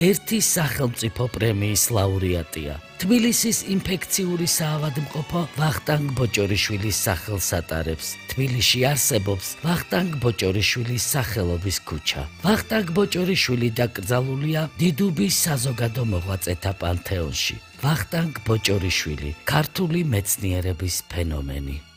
ერთი სახელმწიფო პრემიის ლაურეატია. თბილისის ინფექციური საავადმყოფო ვახტანგ ბოჭორიშვილის სახელს ატარებს. თბილისში არსებობს ვახტანგ ბოჭორიშვილის სახელობის ქუჩა. ვახტანგ ბოჭორიშვილი დაკრძალულია დიდუბის საზოგადო მოღვაწეთა პანთეონში. ვახტანგ ბოჭორიშვილი, ქართული მეცნიერების ფენომენი.